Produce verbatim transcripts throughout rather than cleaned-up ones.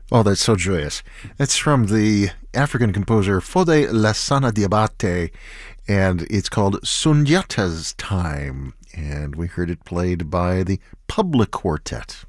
Oh, that's so joyous. That's from the African composer Fode Lassana Diabate, and it's called Sundiata's Time, and we heard it played by the Public Quartet.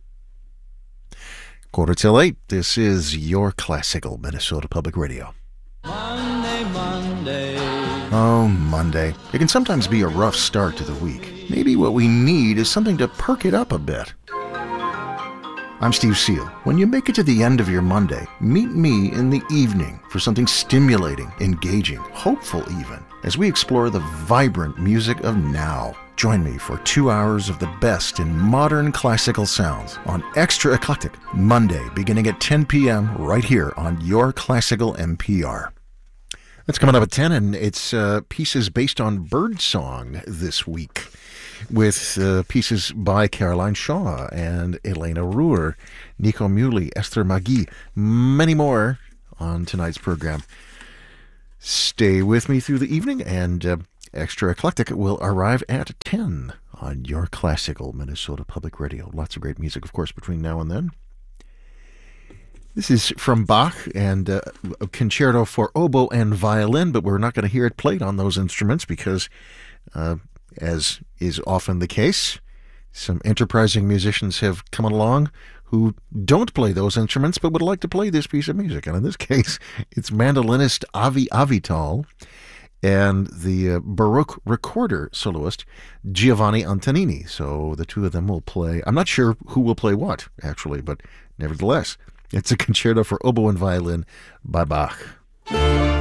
Quarter till eight, this is your classical Minnesota Public Radio. Monday, Monday. Oh, Monday. It can sometimes be a rough start to the week. Maybe what we need is something to perk it up a bit. I'm Steve Seal. When you make it to the end of your Monday, meet me in the evening for something stimulating, engaging, hopeful even, as we explore the vibrant music of now. Join me for two hours of the best in modern classical sounds on Extra Eclectic, Monday beginning at ten p.m. right here on Your Classical N P R. That's coming up at ten, and it's uh, pieces based on birdsong this week, with uh, pieces by Caroline Shaw and Elena Ruhr, Nico Muhly, Esther Maggi, many more on tonight's program. Stay with me through the evening, and uh, Extra Eclectic will arrive at ten on Your Classical Minnesota Public Radio. Lots of great music, of course, between now and then. This is from Bach and uh, a concerto for oboe and violin, but we're not going to hear it played on those instruments because, uh, as is often the case, some enterprising musicians have come along who don't play those instruments but would like to play this piece of music. And in this case, it's mandolinist Avi Avital and the uh, Baroque recorder soloist Giovanni Antonini. So the two of them will play. I'm not sure who will play what, actually, but nevertheless, it's a concerto for oboe and violin by Bach.